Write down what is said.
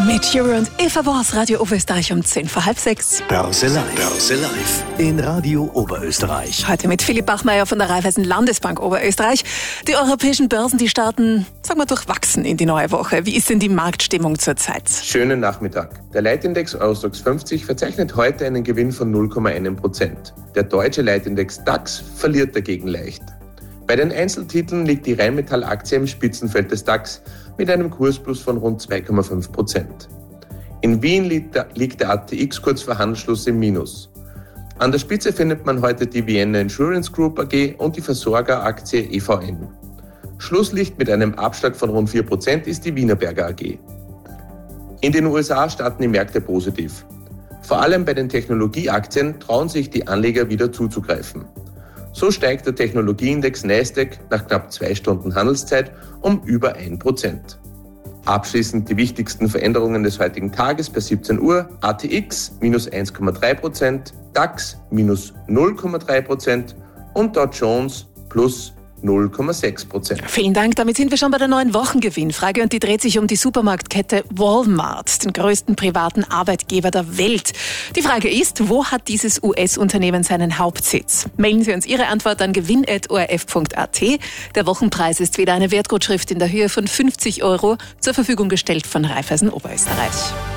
Mit Jure und Eva Wors, Radio Oberösterreich um 5:10. Börse Live in Radio Oberösterreich. Heute mit Philipp Bachmeier von der Raiffeisen Landesbank Oberösterreich. Die europäischen Börsen, die starten, sagen wir, durchwachsen in die neue Woche. Wie ist denn die Marktstimmung zurzeit? Schönen Nachmittag. Der Leitindex Eurostoxx 50 verzeichnet heute einen Gewinn von 0,1%. Der deutsche Leitindex DAX verliert dagegen leicht. Bei den Einzeltiteln liegt die Rheinmetall-Aktie im Spitzenfeld des DAX mit einem Kursplus von rund 2,5%. In Wien liegt der ATX kurz vor Handelsschluss im Minus. An der Spitze findet man heute die Vienna Insurance Group AG und die Versorgeraktie EVN. Schlusslicht mit einem Abschlag von rund 4% ist die Wienerberger AG. In den USA starten die Märkte positiv. Vor allem bei den Technologieaktien trauen sich die Anleger wieder zuzugreifen. So steigt der Technologieindex Nasdaq nach knapp 2 Stunden Handelszeit um über 1%. Abschließend die wichtigsten Veränderungen des heutigen Tages bei 17 Uhr. ATX minus 1,3%, DAX minus 0,3% und Dow Jones plus 0,6%. Vielen Dank. Damit sind wir schon bei der neuen Wochengewinnfrage und die dreht sich um die Supermarktkette Walmart, den größten privaten Arbeitgeber der Welt. Die Frage ist, wo hat dieses US-Unternehmen seinen Hauptsitz? Melden Sie uns Ihre Antwort an gewinn@orf.at. Der Wochenpreis ist wieder eine Wertgutschrift in der Höhe von 50 € zur Verfügung gestellt von Raiffeisen Oberösterreich.